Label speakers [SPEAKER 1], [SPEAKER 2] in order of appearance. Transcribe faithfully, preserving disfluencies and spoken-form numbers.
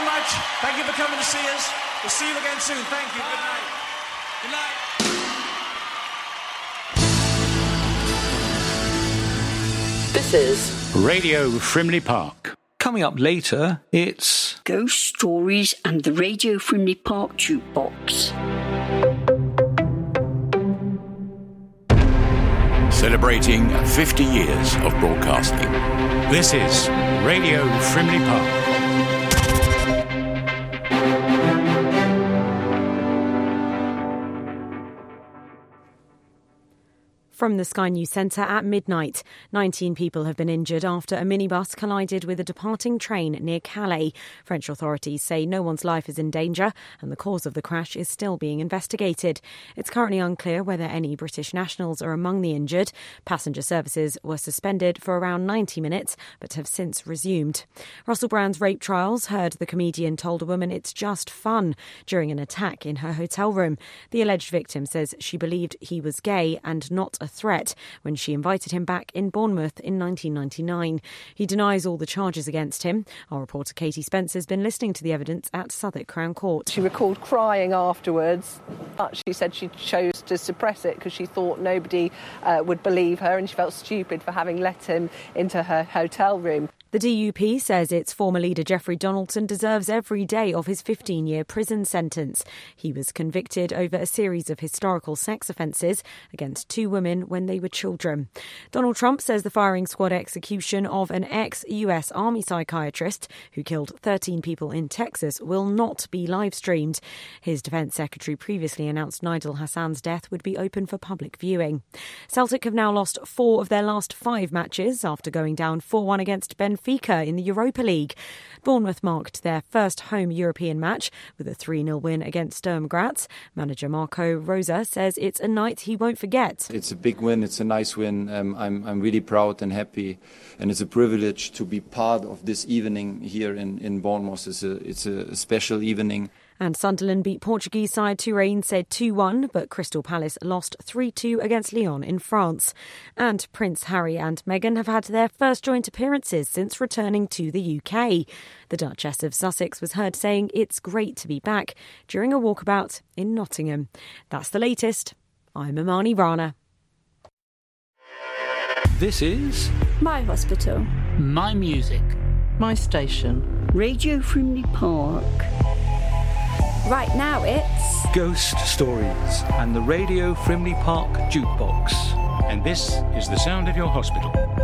[SPEAKER 1] very much. Thank you for coming to see us. We'll see you again soon. Thank you. Good night. Good night.
[SPEAKER 2] This is
[SPEAKER 3] Radio Frimley Park.
[SPEAKER 4] Coming up later, it's
[SPEAKER 2] Ghost Stories and the Radio Frimley Park Jukebox.
[SPEAKER 3] Celebrating fifty years of broadcasting. This is Radio Frimley Park.
[SPEAKER 5] From the Sky News Centre at midnight, nineteen people have been injured after a minibus collided with a departing train near Calais. French authorities say no one's life is in danger and the cause of the crash is still being investigated. It's currently unclear whether any British nationals are among the injured. Passenger services were suspended for around ninety minutes but have since resumed. Russell Brand's rape trials heard the comedian told a woman it's just fun during an attack in her hotel room. The alleged victim says she believed he was gay and not a threat when she invited him back in Bournemouth in nineteen ninety-nine. He denies all the charges against him. Our reporter Katie Spencer has been listening to the evidence at Southwark Crown Court.
[SPEAKER 6] She recalled crying afterwards, but she said she chose to suppress it because she thought nobody uh, would believe her and she felt stupid for having let him into her hotel room.
[SPEAKER 5] The D U P says its former leader Jeffrey Donaldson deserves every day of his fifteen-year prison sentence. He was convicted over a series of historical sex offences against two women when they were children. Donald Trump says the firing squad execution of an ex-U S Army psychiatrist who killed thirteen people in Texas will not be live-streamed. His defence secretary previously announced Nigel Hassan's death would be open for public viewing. Celtic have now lost four of their last five matches after going down four one against Benfica in the Europa League. Bournemouth marked their first home European match with a three nil win against Sturm Graz. Manager Marco Rosa says it's a night he won't forget.
[SPEAKER 7] It's a big win, it's a nice win. Um, I'm, I'm really proud and happy, and it's a privilege to be part of this evening here in, in Bournemouth. It's a, it's a special evening.
[SPEAKER 5] And Sunderland beat Portuguese side Touraine said two one, but Crystal Palace lost three two against Lyon in France. And Prince Harry and Meghan have had their first joint appearances since returning to the U K. The Duchess of Sussex was heard saying it's great to be back during a walkabout in Nottingham. That's the latest. I'm Imani Rana.
[SPEAKER 4] This is
[SPEAKER 8] My Hospital.
[SPEAKER 9] My Music.
[SPEAKER 10] My Station.
[SPEAKER 2] Radio Frimley Park.
[SPEAKER 8] Right now it's
[SPEAKER 4] Ghost Stories and the Radio Frimley Park Jukebox.
[SPEAKER 3] And this is the sound of your hospital.